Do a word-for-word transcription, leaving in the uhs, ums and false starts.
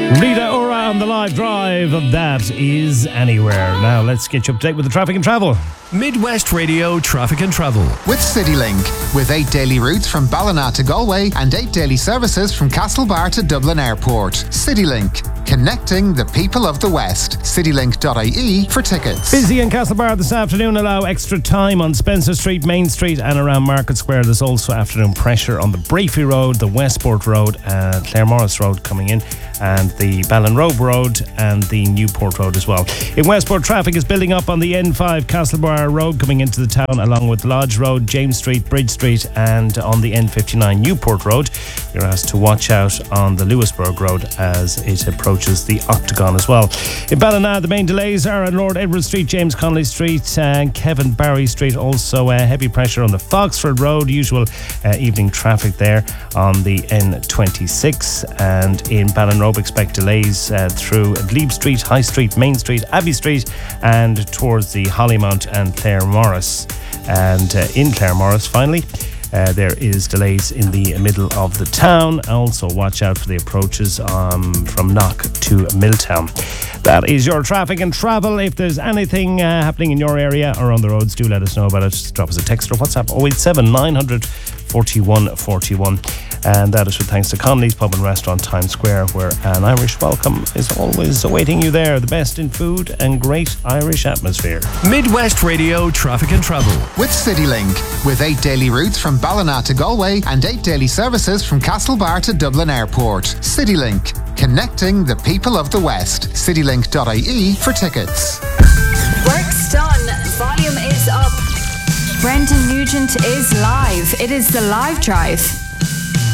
Rita Ora on the live drive. That is Anywhere. Now let's get you up to date with the traffic and travel. Midwest Radio Traffic and Travel. With CityLink. With eight daily routes from Ballina to Galway and eight daily services from Castlebar to Dublin Airport. CityLink. Connecting the people of the West. citylink dot I E for tickets. Busy in Castlebar this afternoon. Allow extra time on Spencer Street, Main Street and around Market Square. There's also afternoon pressure on the Brafey Road, the Westport Road, uh, Claremorris Road coming in, and the Ballinrobe Road and the Newport Road as well. In Westport, traffic is building up on the N five Castlebar Road coming into the town, along with Lodge Road, James Street, Bridge Street, and on the N fifty-nine Newport Road. You're asked to watch out on the Lewisburg Road as it approaches the Octagon as well. In Ballina, the main delays are on Lord Edward Street, James Connolly Street, and Kevin Barry Street. Also, uh, heavy pressure on the Foxford Road. Usual uh, evening traffic there on the N twenty-six. And in Ballinrobe, expect delays uh, through Glebe Street, High Street, Main Street, Abbey Street, and towards the Hollymount and Claremorris. And uh, in Claremorris, finally, Uh, there is delays in the middle of the town. Also, watch out for the approaches um, from Knock to Milltown. That is your traffic and travel. If there's anything uh, happening in your area or on the roads, do let us know about it. Just drop us a text or WhatsApp oh eight seven nine hundred forty-one forty-one. And that is with thanks to Connolly's Pub and Restaurant, Times Square, where an Irish welcome is always awaiting you there. The best in food and great Irish atmosphere. Midwest Radio Traffic and Travel. With CityLink. With eight daily routes from Ballina to Galway and eight daily services from Castlebar to Dublin Airport. CityLink. Connecting the people of the West. citylink dot I E for tickets. Work's done. Volume is up. Brendan Nugent is live. It is the Live Drive.